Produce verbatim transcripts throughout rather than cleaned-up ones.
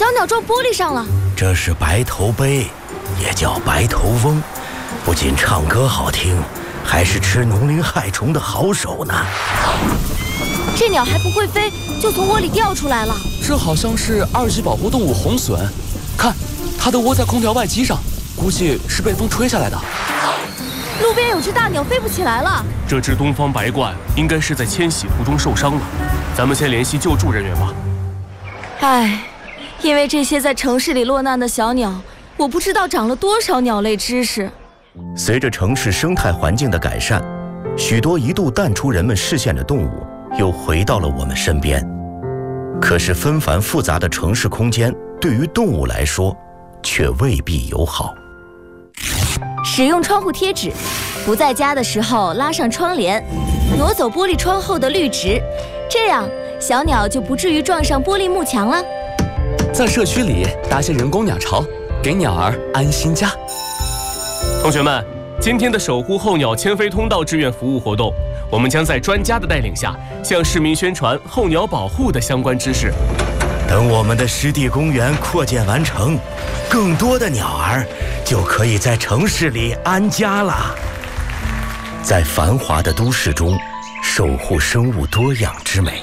小鸟撞玻璃上了。 这是白头鹎，也叫白头翁，不仅唱歌好听，还是吃农林害虫的好手呢。 这鸟还不会飞，就从窝里掉出来了。 这好像是二级保护动物红隼，看，它都窝在空调外机上，估计是被风吹下来的。 路边有只大鸟飞不起来了。 这只东方白鹳应该是在迁徙途中受伤了，咱们先联系救助人员吧。 唉，因为这些在城市里落难的小鸟，我不知道长了多少鸟类知识。 随着城市生态环境的改善，许多一度淡出人们视线的动物又回到了我们身边。可是纷繁复杂的城市空间对于动物来说却未必友好。 使用窗户贴纸，不在家的时候拉上窗帘，挪走玻璃窗后的绿植，这样小鸟就不至于撞上玻璃幕墙了。 在社区里搭些人工鸟巢，给鸟儿安心家。 同学们，今天的守护候鸟迁飞通道志愿服务活动，我们将在专家的带领下，向市民宣传候鸟保护的相关知识。 等我们的湿地公园扩建完成，更多的鸟儿就可以在城市里安家了。在繁华的都市中，守护生物多样之美。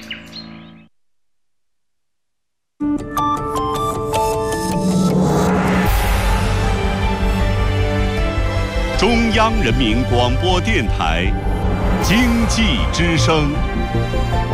中央人民广播电台经济之声。